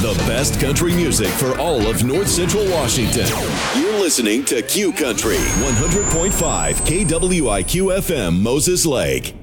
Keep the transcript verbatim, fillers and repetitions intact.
The best country music for all of North Central Washington. You're listening to Q Country, one hundred point five K W I Q F M, Moses Lake.